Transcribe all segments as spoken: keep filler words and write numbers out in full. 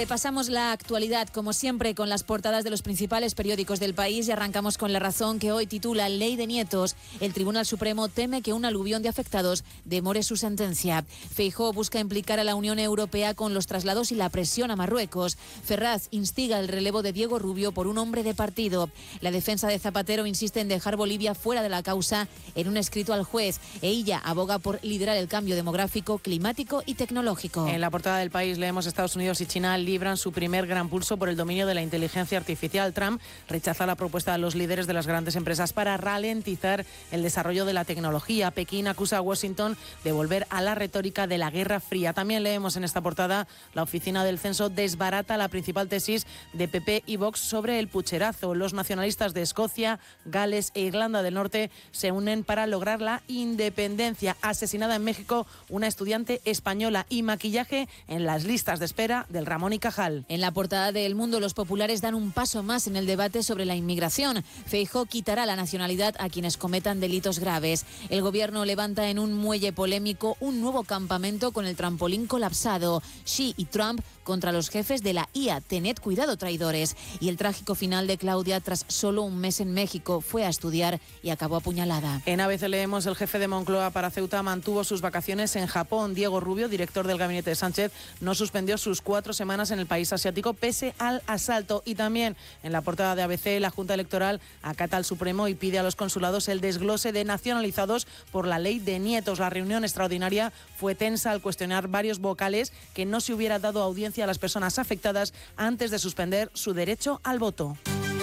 Repasamos la actualidad, como siempre, con las portadas de los principales periódicos del país y arrancamos con La Razón, que hoy titula Ley de Nietos. El Tribunal Supremo teme que un aluvión de afectados demore su sentencia. Feijóo busca implicar a la Unión Europea con los traslados y la presión a Marruecos. Ferraz instiga el relevo de Diego Rubio por un hombre de partido. La defensa de Zapatero insiste en dejar Bolivia fuera de la causa en un escrito al juez. E ella aboga por liderar el cambio demográfico, climático y tecnológico. En la portada del país leemos Estados Unidos y China libran su primer gran pulso por el dominio de la inteligencia artificial. Trump rechaza la propuesta de los líderes de las grandes empresas para ralentizar el desarrollo de la tecnología. Pekín acusa a Washington de volver a la retórica de la Guerra Fría. También leemos en esta portada: la oficina del censo desbarata la principal tesis de P P y Vox sobre el pucherazo. Los nacionalistas de Escocia, Gales e Irlanda del Norte se unen para lograr la independencia. Asesinada en México una estudiante española y maquillaje en las listas de espera del Ramón y Cajal. En la portada de El Mundo, los populares dan un paso más en el debate sobre la inmigración. Feijóo quitará la nacionalidad a quienes cometan delitos graves. El gobierno levanta en un muelle polémico un nuevo campamento con el trampolín colapsado. Xi y Trump contra los jefes de la I A. Tened cuidado, traidores. Y el trágico final de Claudia tras solo un mes en México. Fue a estudiar y acabó apuñalada. En A B C leemos: el jefe de Moncloa para Ceuta mantuvo sus vacaciones en Japón. Diego Rubio, director del gabinete de Sánchez, no suspendió sus cuatro semanas en el país asiático pese al asalto. Y también en la portada de A B C, la Junta Electoral acata al Supremo y pide a los consulados el desglose de nacionalizados por la ley de nietos. La reunión extraordinaria fue tensa al cuestionar varios vocales que no se hubiera dado audiencia a las personas afectadas antes de suspender su derecho al voto.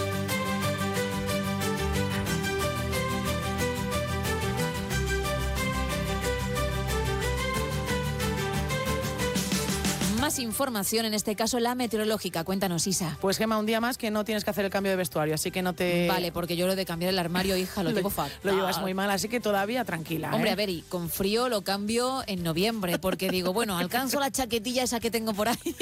Más información, en este caso la meteorológica. Cuéntanos, Isa. Pues, Gemma, un día más que no tienes que hacer el cambio de vestuario, así que no te... Vale, porque yo lo de cambiar el armario, hija, lo tengo fatal. Lo llevas muy mal, así que todavía tranquila. Hombre, ¿eh? a ver, y con frío lo cambio en noviembre, porque digo, bueno, alcanzo la chaquetilla esa que tengo por ahí.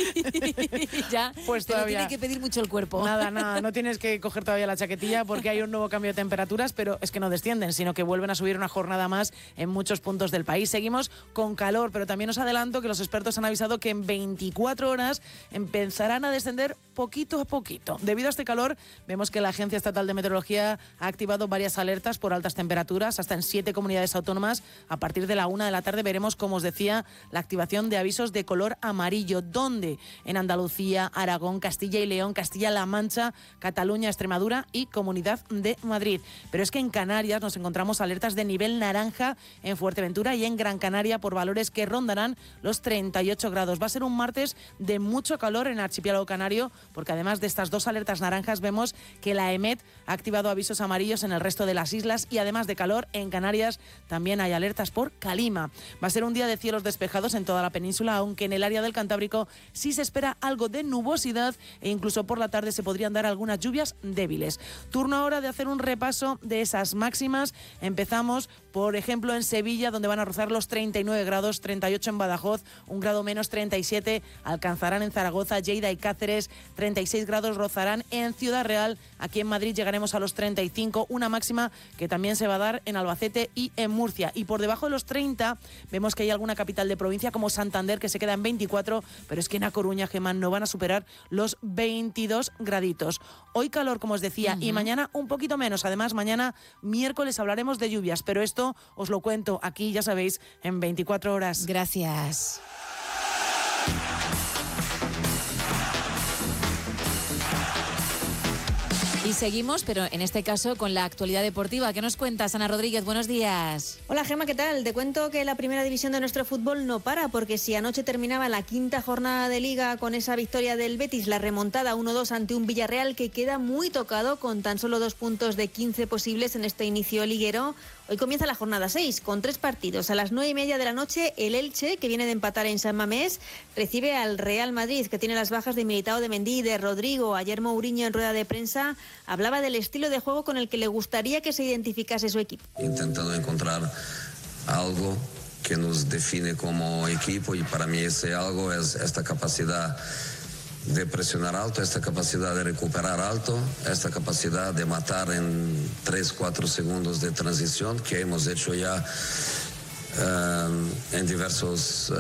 Ya, pues pero todavía tiene que pedir mucho el cuerpo. Nada, nada, no tienes que coger todavía la chaquetilla porque hay un nuevo cambio de temperaturas, pero es que no descienden, sino que vuelven a subir una jornada más en muchos puntos del país. Seguimos con calor, pero también os adelanto que los expertos han avisado que en veinticuatro horas empezarán a descender poquito a poquito. Debido a este calor, vemos que la Agencia Estatal de Meteorología ha activado varias alertas por altas temperaturas, hasta en siete comunidades autónomas. A partir de la una de la tarde veremos, como os decía, la activación de avisos de color amarillo, donde en Andalucía, Aragón, Castilla y León, Castilla-La Mancha, Cataluña, Extremadura y Comunidad de Madrid. Pero es que en Canarias nos encontramos alertas de nivel naranja en Fuerteventura y en Gran Canaria por valores que rondarán los treinta y ocho grados. Va a ser un martes de mucho calor en el archipiélago canario, porque además de estas dos alertas naranjas vemos que la EMET ha activado avisos amarillos en el resto de las islas y además de calor en Canarias también hay alertas por calima. Va a ser un día de cielos despejados en toda la península, aunque en el área del Cantábrico sí se espera algo de nubosidad e incluso por la tarde se podrían dar algunas lluvias débiles. Turno ahora de hacer un repaso de esas máximas. Empezamos, por ejemplo, en Sevilla, donde van a rozar los treinta y nueve grados, treinta y ocho en Badajoz, un grado menos, treinta y siete alcanzarán en Zaragoza, Lleida y Cáceres, treinta y seis grados rozarán en Ciudad Real. Aquí en Madrid llegaremos a los treinta y cinco, una máxima que también se va a dar en Albacete y en Murcia. Y por debajo de los treinta vemos que hay alguna capital de provincia como Santander que se queda en veinticuatro, pero es que en A Coruña, Gemán, no van a superar los veintidós graditos. Hoy calor, como os decía, uh-huh. y mañana un poquito menos. Además, mañana miércoles hablaremos de lluvias, pero esto os lo cuento aquí, ya sabéis, en veinticuatro horas. Gracias. Y seguimos, pero en este caso con la actualidad deportiva. ¿Qué nos cuentas, Ana Rodríguez? Buenos días. Hola, Gemma, ¿qué tal? Te cuento que la primera división de nuestro fútbol no para, porque si anoche terminaba la quinta jornada de Liga con esa victoria del Betis, la remontada uno dos ante un Villarreal que queda muy tocado con tan solo dos puntos de quince posibles en este inicio liguero. Hoy comienza la jornada seis con tres partidos. A las nueve y media de la noche, el Elche, que viene de empatar en San Mamés, recibe al Real Madrid, que tiene las bajas de Militao, de Mendy y de Rodrigo. Ayer Mourinho, en rueda de prensa, hablaba del estilo de juego con el que le gustaría que se identificase su equipo. Intentando encontrar algo que nos define como equipo, y para mí ese algo es esta capacidad de presionar alto, esta capacidad de recuperar alto, esta capacidad de matar en tres, cuatro segundos de transición que hemos hecho ya uh, en diversos